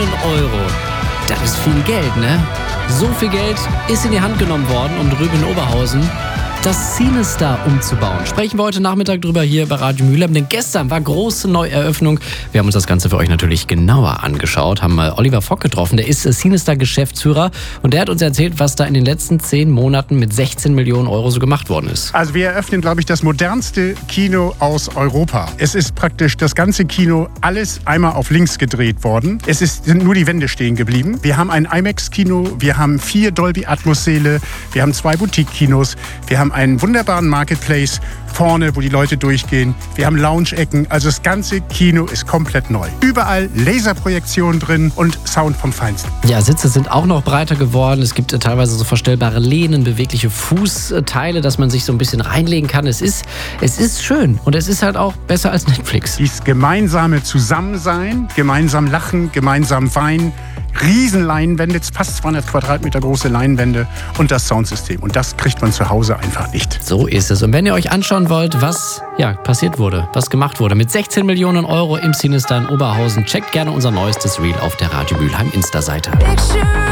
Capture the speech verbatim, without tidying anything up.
Euro. Das ist viel Geld, ne? So viel Geld ist in die Hand genommen worden, um drüben in Oberhausen das Cinestar umzubauen. Sprechen wir heute Nachmittag drüber hier bei Radio Mülheim, denn gestern war große Neueröffnung. Wir haben uns das Ganze für euch natürlich genauer angeschaut, haben mal Oliver Fock getroffen, der ist Cinestar-Geschäftsführer und der hat uns erzählt, was da in den letzten zehn Monaten mit sechzehn Millionen Euro so gemacht worden ist. Also wir eröffnen, glaube ich, das modernste Kino aus Europa. Es ist praktisch das ganze Kino alles einmal auf links gedreht worden. Es ist, sind nur die Wände stehen geblieben. Wir haben ein IMAX-Kino, wir haben vier Dolby-Atmos-Säle, wir haben zwei Boutique-Kinos, wir haben einen wunderbaren Marketplace vorne, wo die Leute durchgehen. Wir haben Lounge-Ecken. Also das ganze Kino ist komplett neu. Überall Laserprojektion drin und Sound vom Feinsten. Ja, Sitze sind auch noch breiter geworden. Es gibt teilweise so verstellbare Lehnen, bewegliche Fußteile, dass man sich so ein bisschen reinlegen kann. Es ist, es ist schön und es ist halt auch besser als Netflix. Dieses gemeinsame Zusammensein, gemeinsam lachen, gemeinsam weinen, Riesenleinwände, fast zweihundert Quadratmeter große Leinwände und das Soundsystem. Und das kriegt man zu Hause einfach nicht. So ist es. Und wenn ihr euch anschauen wollt, was ja, passiert wurde, was gemacht wurde mit sechzehn Millionen Euro im Cinestar in Oberhausen, checkt gerne unser neuestes Reel auf der Radio Mülheim Insta-Seite.